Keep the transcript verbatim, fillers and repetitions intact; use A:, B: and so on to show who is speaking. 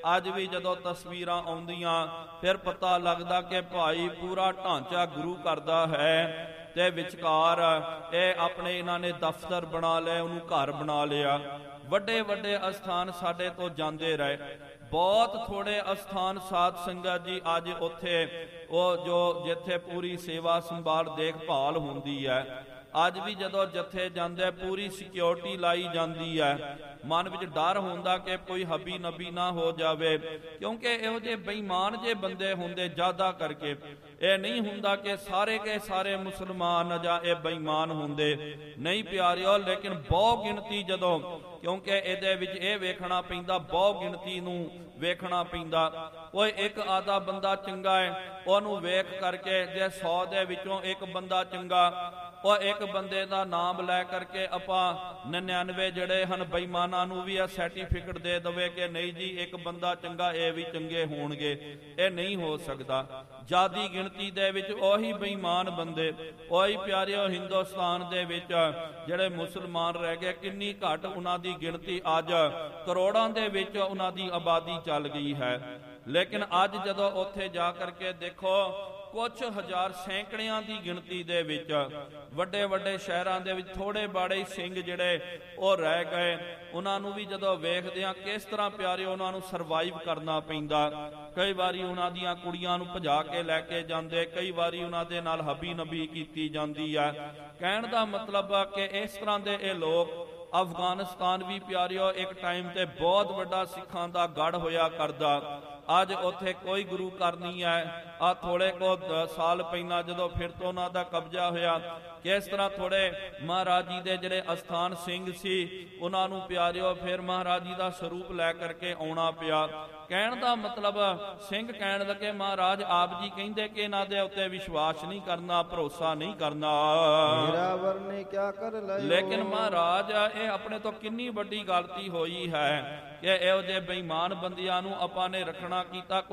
A: ਅੱਜ ਵੀ ਜਦੋਂ ਤਸਵੀਰਾਂ ਆਉਂਦੀਆਂ ਫਿਰ ਪਤਾ ਲੱਗਦਾ ਕਿ ਭਾਈ ਪੂਰਾ ਢਾਂਚਾ ਗੁਰੂ ਕਰਦਾ ਹੈ ਤੇ ਵਿਚਕਾਰ ਇਹ ਆਪਣੇ ਇਹਨਾਂ ਨੇ ਦਫ਼ਤਰ ਬਣਾ ਲਏ, ਉਹਨੂੰ ਘਰ ਬਣਾ ਲਿਆ। ਵੱਡੇ ਵੱਡੇ ਅਸਥਾਨ ਸਾਡੇ ਤੋਂ ਜਾਂਦੇ ਰਹੇ, ਬਹੁਤ ਥੋੜੇ ਅਸਥਾਨ ਸਾਧ ਸੰਗਤ ਜੀ ਅੱਜ ਉੱਥੇ ਉਹ ਜੋ ਜਿੱਥੇ ਪੂਰੀ ਸੇਵਾ ਸੰਭਾਲ ਦੇਖਭਾਲ ਹੁੰਦੀ ਹੈ। ਅੱਜ ਵੀ ਜਦੋਂ ਜਥੇ ਜਾਂਦੇ ਪੂਰੀ ਸਿਕਿਉਰਿਟੀ ਲਾਈ ਜਾਂਦੀ ਹੈ। ਮਨ ਵਿੱਚ ਡਰ ਹੁੰਦਾ ਕਿ ਕੋਈ ਹਬੀ ਨਬੀ ਨਾ ਹੋ ਜਾਵੇ, ਕਿਉਂਕਿ ਇਹੋ ਜਿਹੇ ਬੇਈਮਾਨ ਜੇ ਬੰਦੇ ਹੁੰਦੇ ਜ਼ਿਆਦਾ ਕਰਕੇ। ਇਹ ਨਹੀਂ ਹੁੰਦਾ ਕਿ ਸਾਰੇ ਕੇ ਸਾਰੇ ਮੁਸਲਮਾਨ ਜਾਂ ਇਹ ਬੇਈਮਾਨ ਹੁੰਦੇ, ਨਹੀਂ ਪਿਆਰਿਓ, ਲੇਕਿਨ ਬਹੁ ਗਿਣਤੀ ਜਦੋਂ, ਕਿਉਂਕਿ ਇਹਦੇ ਵਿੱਚ ਇਹ ਵੇਖਣਾ ਪੈਂਦਾ, ਬਹੁ ਗਿਣਤੀ ਨੂੰ ਵੇਖਣਾ ਪੈਂਦਾ। ਕੋਈ ਇੱਕ ਆਧਾ ਬੰਦਾ ਚੰਗਾ ਹੈ, ਉਹਨੂੰ ਵੇਖ ਕਰਕੇ ਜੇ ਸੌ ਦੇ ਵਿੱਚੋਂ ਇੱਕ ਬੰਦਾ ਚੰਗਾ, ਉਹ ਇੱਕ ਬੰਦੇ ਦਾ ਨਾਮ ਲੈ ਕਰਕੇ ਆਪਾਂ ਨਨਿਆਨਵੇਂ ਜਿਹੜੇ ਹਨ ਬੇਈਮਾਨਾਂ ਨੂੰ ਵੀ ਇਹ ਸਰਟੀਫਿਕੇਟ ਦੇ ਦੇਵੇ ਕਿ ਨਹੀਂ ਜੀ ਇੱਕ ਬੰਦਾ ਚੰਗਾ, ਇਹ ਵੀ ਚੰਗੇ ਹੋਣਗੇ। ਇਹ ਨਹੀਂ ਹੋ ਸਕਦਾ। ਜ਼ਿਆਦੀ ਗਿਣਤੀ ਦੇ ਵਿੱਚ ਉਹੀ ਬੇਈਮਾਨ ਬੰਦੇ, ਉਹੀ ਪਿਆਰਿਓ ਹਿੰਦੁਸਤਾਨ ਦੇ ਵਿੱਚ ਜਿਹੜੇ ਮੁਸਲਮਾਨ ਰਹਿ ਗਏ, ਕਿੰਨੀ ਘੱਟ ਉਹਨਾਂ ਦੀ ਗਿਣਤੀ, ਅੱਜ ਕਰੋੜਾਂ ਦੇ ਵਿੱਚ ਉਹਨਾਂ ਦੀ ਆਬਾਦੀ ਚੱਲ ਗਈ ਹੈ। ਲੇਕਿਨ ਅੱਜ ਜਦੋਂ ਉੱਥੇ ਜਾ ਕਰਕੇ ਦੇਖੋ, ਕੁਛ ਹਜ਼ਾਰ ਸੈਂਕੜਿਆਂ ਦੀ ਗਿਣਤੀ ਦੇ ਵਿੱਚ ਵੱਡੇ ਵੱਡੇ ਸ਼ਹਿਰਾਂ ਦੇ ਵਿੱਚ ਥੋੜੇ ਬਾੜੇ ਸਿੰਘ ਜਿਹੜੇ ਉਹ ਰਹਿ ਗਏ। ਉਹਨਾਂ ਨੂੰ ਵੀ ਜਦੋਂ ਵੇਖਦੇ ਆ ਕਿਸ ਤਰ੍ਹਾਂ ਪਿਆਰੇ ਉਹਨਾਂ ਨੂੰ ਸਰਵਾਈਵ ਕਰਨਾ ਪੈਂਦਾ। ਕਈ ਵਾਰੀ ਉਹਨਾਂ ਦੀਆਂ ਕੁੜੀਆਂ ਨੂੰ ਭਜਾ ਕੇ ਲੈ ਕੇ ਜਾਂਦੇ, ਕਈ ਵਾਰੀ ਉਹਨਾਂ ਦੇ ਨਾਲ ਹਬੀ ਨਬੀ ਕੀਤੀ ਜਾਂਦੀ ਹੈ। ਕਹਿਣ ਦਾ ਮਤਲਬ ਆ ਕਿ ਇਸ ਤਰ੍ਹਾਂ ਦੇ ਇਹ ਲੋਕ, ਅਫਗਾਨਿਸਤਾਨ ਵੀ ਪਿਆਰਿਓ ਇੱਕ ਟਾਈਮ ਤੇ ਬਹੁਤ ਵੱਡਾ ਸਿੱਖਾਂ ਦਾ ਗੜ ਹੋਇਆ ਕਰਦਾ। ਅੱਜ ਉੱਥੇ ਕੋਈ ਗੁਰੂ ਘਰ ਨਹੀਂ ਹੈ। ਆ ਥੋੜੇ ਕੋ ਸਾਲ ਪਹਿਲਾਂ ਜਦੋਂ ਫਿਰ ਤੋਂ ਉਹਨਾਂ ਦਾ ਕਬਜ਼ਾ ਹੋਇਆ, ਕਿਸ ਤਰ੍ਹਾਂ ਥੋੜੇ ਮਹਾਰਾਜ ਜੀ ਦੇ ਜਿਹੜੇ ਅਸਥਾਨ ਸਿੰਘ ਸੀ ਉਹਨਾਂ ਨੂੰ ਪਿਆਰਿਓ ਫਿਰ ਮਹਾਰਾਜ ਜੀ ਦਾ ਸਰੂਪ ਲੈ ਕਰਕੇ ਆਉਣਾ ਪਿਆ। ਕਹਿਣ ਦਾ ਮਤਲਬ, ਸਿੰਘ ਕਹਿਣ ਲੱਗੇ ਮਹਾਰਾਜ ਆਪ ਜੀ ਕਹਿੰਦੇ ਕਿ ਇਹਨਾਂ ਦੇ ਉੱਤੇ ਵਿਸ਼ਵਾਸ ਨਹੀਂ ਕਰਨਾ, ਭਰੋਸਾ ਨਹੀਂ ਕਰਨਾ। ਲੇਕਿਨ ਮਹਾਰਾਜ ਇਹ ਆਪਣੇ ਤੋਂ ਕਿੰਨੀ ਵੱਡੀ ਗਲਤੀ ਹੋਈ ਹੈ ਕਿ ਇਹੋ ਜਿਹੇ ਬੇਈਮਾਨ ਬੰਦਿਆਂ ਨੂੰ ਆਪਾਂ ਨੇ ਰੱਖਣਾ ਕੀਤਾ।